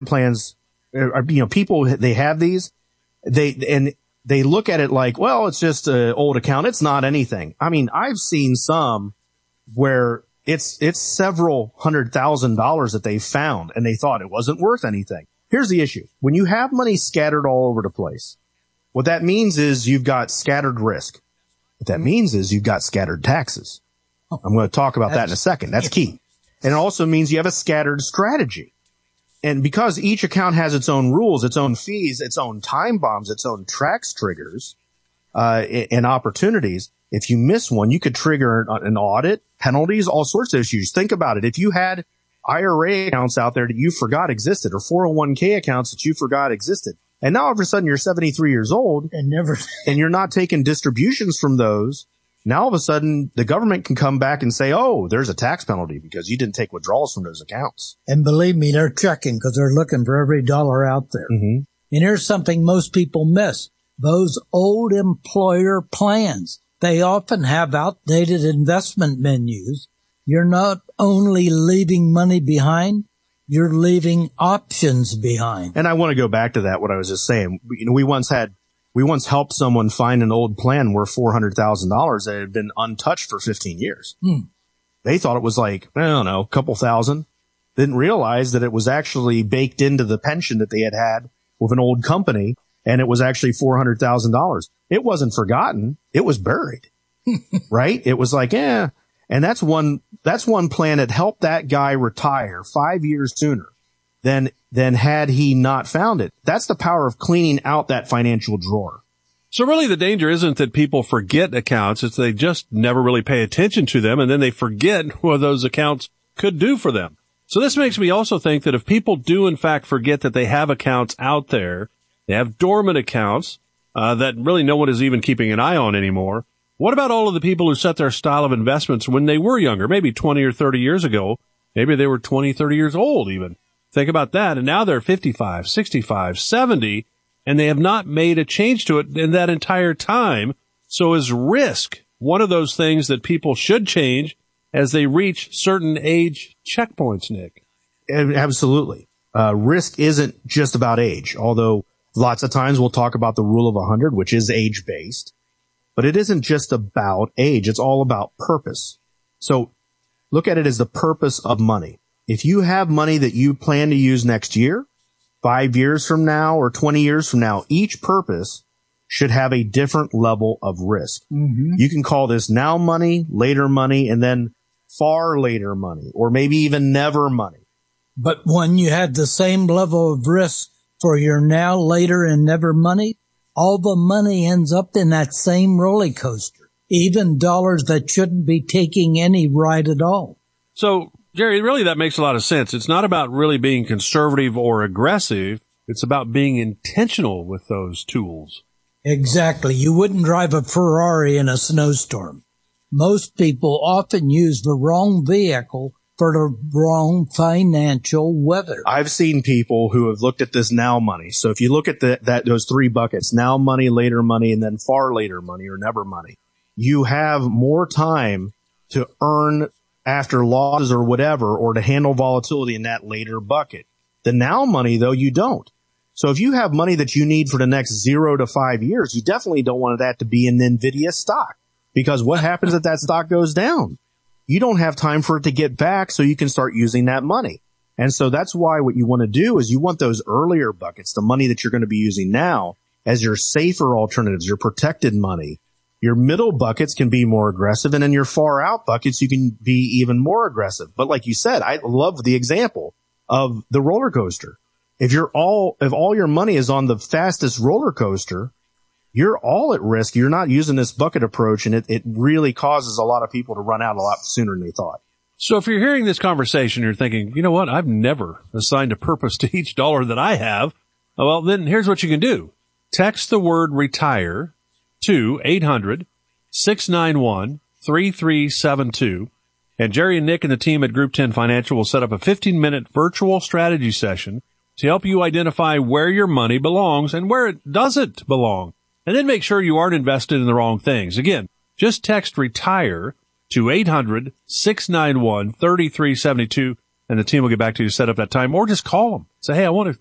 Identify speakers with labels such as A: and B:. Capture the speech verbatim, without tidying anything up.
A: plans, are, you know, people, they have these, they, and they look at it like, well, it's just an old account. It's not anything. I mean, I've seen some where it's, it's several hundred thousand dollars that they found and they thought it wasn't worth anything. Here's the issue. When you have money scattered all over the place, what that means is you've got scattered risk. What that means is you've got scattered taxes. I'm going to talk about that in a second. That's key. And it also means you have a scattered strategy. And because each account has its own rules, its own fees, its own time bombs, its own tax triggers, uh, and opportunities, if you miss one, you could trigger an audit, penalties, all sorts of issues. Think about it. If you had I R A accounts out there that you forgot existed, or four oh one k accounts that you forgot existed, and now all of a sudden you're seventy-three years old
B: and never,
A: and you're not taking distributions from those, now all of a sudden the government can come back and say, oh, there's a tax penalty because you didn't take withdrawals from those accounts.
B: And believe me, they're checking because they're looking for every dollar out there.
A: Mm-hmm.
B: And here's something most people miss. Those old employer plans, they often have outdated investment menus. You're not only leaving money behind, you're leaving options behind.
A: And I want to go back to that, what I was just saying. You know, we once had, we once helped someone find an old plan worth four hundred thousand dollars that had been untouched for fifteen years.
B: Hmm.
A: They thought it was like, I don't know, a couple thousand. Didn't realize that it was actually baked into the pension that they had had with an old company, and it was actually four hundred thousand dollars. It wasn't forgotten. It was buried. Right? It was like, eh. And that's one, that's one plan that helped that guy retire five years sooner than, than had he not found it. That's the power of cleaning out that financial drawer.
C: So really the danger isn't that people forget accounts. It's they just never really pay attention to them, and then they forget what those accounts could do for them. So this makes me also think that if people do in fact forget that they have accounts out there, they have dormant accounts, uh, that really no one is even keeping an eye on anymore. What about all of the people who set their style of investments when they were younger, maybe twenty or thirty years ago? Maybe they were twenty, thirty years old even. Think about that. And now they're fifty-five, sixty-five, seventy, and they have not made a change to it in that entire time. So is risk one of those things that people should change as they reach certain age checkpoints, Nick?
A: Absolutely. Uh, risk isn't just about age, although lots of times we'll talk about the rule of one hundred, which is age-based. But it isn't just about age. It's all about purpose. So look at it as the purpose of money. If you have money that you plan to use next year, five years from now, or twenty years from now, each purpose should have a different level of risk.
B: Mm-hmm.
A: You can call this now money, later money, and then far later money, or maybe even never money.
B: But when you had the same level of risk for your now, later, and never money, all the money ends up in that same roller coaster, even dollars that shouldn't be taking any ride at all.
C: So, Jerry, really that makes a lot of sense. It's not about really being conservative or aggressive. It's about being intentional with those tools.
B: Exactly. You wouldn't drive a Ferrari in a snowstorm. Most people often use the wrong vehicle for the wrong financial weather.
A: I've seen people who have looked at this now money. So if you look at the, that, those three buckets, now money, later money, and then far later money or never money, you have more time to earn after losses or whatever, or to handle volatility in that later bucket. The now money, though, you don't. So if you have money that you need for the next zero to five years, you definitely don't want that to be an NVIDIA stock, because what happens if that stock goes down? You don't have time for it to get back, so you can start using that money. And so that's why what you want to do is you want those earlier buckets, the money that you're going to be using now, as your safer alternatives, your protected money. Your middle buckets can be more aggressive, and in your far out buckets, you can be even more aggressive. But like you said, I love the example of the roller coaster. If you're all, if all your money is on the fastest roller coaster, you're all at risk. You're not using this bucket approach, and it, it really causes a lot of people to run out a lot sooner than they thought.
C: So if you're hearing this conversation, you're thinking, you know what, I've never assigned a purpose to each dollar that I have. Well, then here's what you can do. Text the word retire to eight hundred, six nine one, three three seven two. And Jerry and Nick and the team at Group ten Financial will set up a fifteen minute virtual strategy session to help you identify where your money belongs and where it doesn't belong. And then make sure you aren't invested in the wrong things. Again, just text retire to eight hundred, six nine one, three three seven two. and the team will get back to you to set up that time, or just call them. Say, hey, I want to